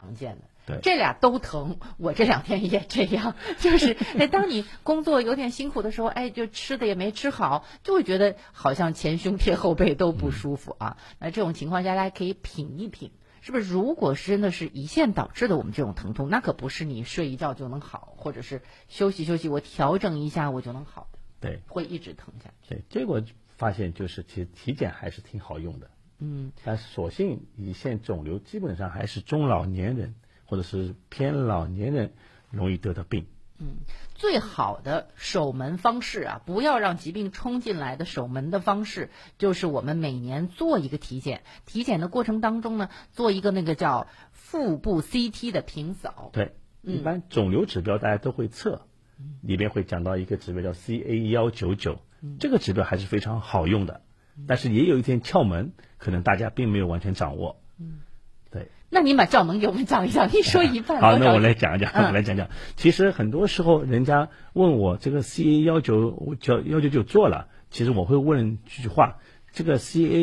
常见的。 对， 这俩都疼，我这2天也这样，就是当你工作有点辛苦的时候，就吃的也没吃好，就会觉得好像前胸贴后背都不舒服啊。那这种情况下，大家可以品一品，是不是？如果是真的是胰腺导致的我们这种疼痛，那可不是你睡一觉就能好，或者是休息休息我调整一下我就能好的， 对， 会一直疼下去。 对，结果发现就是其实体检还是挺好用的，但是所幸胰腺肿瘤基本上还是中老年人或者是偏老年人容易得的病。 最好的守门方式啊，不要让疾病冲进来的守门的方式，就是我们每年做一个体检，体检的过程当中呢，做一个那个叫腹部 CT 的平扫。 对，一般肿瘤指标大家都会测，里边会讲到一个指标叫 CA199，这个指标还是非常好用的，但是也有一点窍门，可能大家并没有完全掌握。对， 那你把窍门给我们讲一讲，你说一半。 好，那我来讲讲。其实很多时候人家问我这个 CA199做了，其实我会问这句话，这个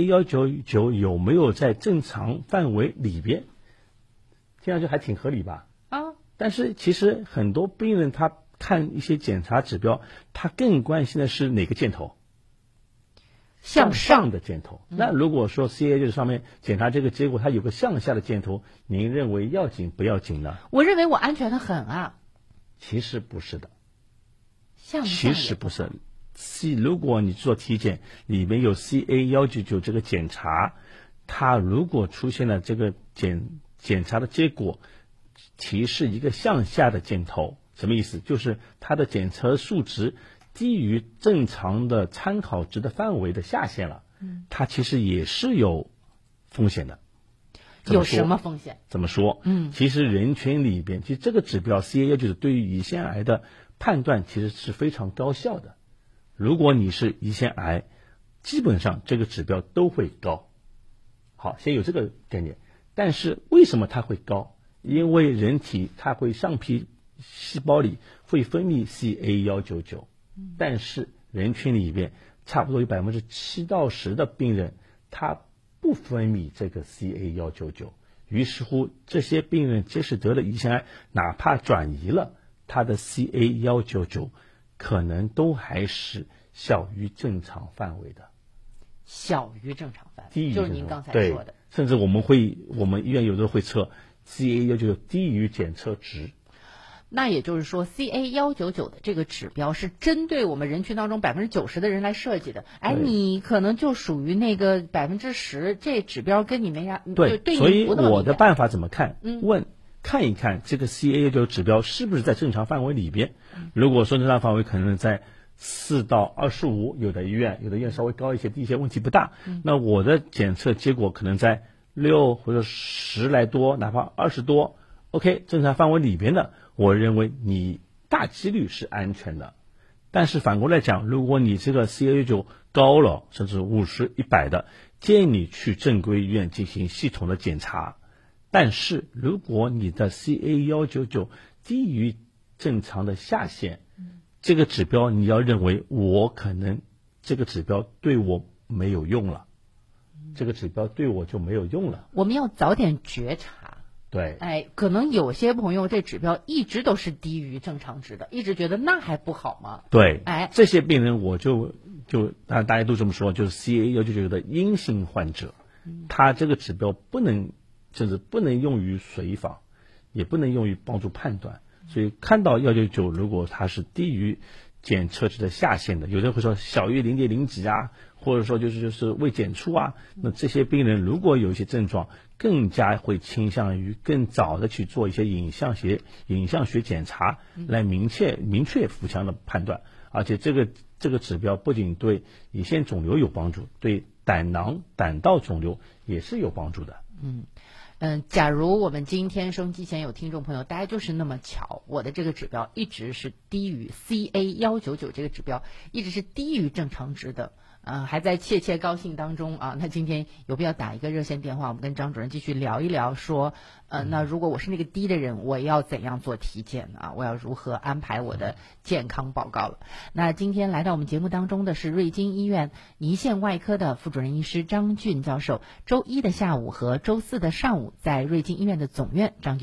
CA199有没有在正常范围里边？听上去还挺合理吧？但是其实很多病人他看一些检查指标，他更关心的是哪个箭头？向上的箭头。那如果说 CA 就是上面检查这个结果它有个向下的箭头，您认为要紧不要紧呢？ 我认为我安全的很啊。 其实不是的， 其实不是。如果你做体检里面有 CA199这个检查，它如果出现了这个检查的结果提示一个向下的箭头，什么意思？就是它的检测数值低于正常的参考值的范围的下限了，它其实也是有风险的。 有什么风险？ 怎么说？其实人群里边，其实这个指标 CA199对于胰腺癌的判断其实是非常高效的。如果你是胰腺癌，基本上这个指标都会高。好，先有这个概念。但是为什么它会高？因为人体它会上皮细胞里会分泌 CA199。但是人群里边差不多有7%到10%的病人他不分泌这个 CA199，于是乎这些病人即使得了胰腺癌，哪怕转移了，他的 CA199可能都还是小于正常范围的。 小于正常范围， 低于就是您刚才说的。 甚至我们医院有时候会测 CA199低于检测值。 那也就是说 CA199的这个指标是针对我们人群当中90%的人来设计的。你可能就属于那个10%，这指标跟你没啥。 对，所以我的办法怎么看？看一看这个 CA199指标是不是在正常范围里边。如果说正常范围可能在4到25，有的医院稍微高一些，低一些，问题不大。那我的检测结果可能在6或者10来多，哪怕20多。OK， 正常范围里边的，我认为你大几率是安全的。但是反过来讲，如果你这个 CA199高了，甚至50、100的，建议你去正规医院进行系统的检查。但是如果你的 CA199低于正常的下限，这个指标你要认为我可能这个指标对我没有用了，这个指标对我就没有用了。 我们要早点觉察。 对， 可能有些朋友这指标一直都是低于正常值的，一直觉得那还不好吗？ 对，这些病人我就大家都这么说，就是 CA199的阴性患者，他这个指标甚至不能用于随访，也不能用于帮助判断。所以看到199，如果它是低于检测值的下限的，有人会说小于0.0几啊，或者说就是未检出啊，那这些病人如果有一些症状，更加会倾向于更早的去做一些影像学检查，来明确腹腔的判断。而且这个指标不仅对胰腺肿瘤有帮助，对胆囊、胆道肿瘤也是有帮助的。 假如我们今天收音机前有听众朋友，大家就是那么巧，我的这个指标一直是低于 CA199这个指标一直是低于正常值的，还在切切高兴当中啊。那今天有必要打一个热线电话，我们跟张主任继续聊一聊，说那如果我是那个低的人，我要怎样做体检啊？我要如何安排我的健康报告了？那今天来到我们节目当中的是瑞金医院胰腺外科的副主任医师张俊教授，周一的下午和周四的上午在瑞金医院的总院张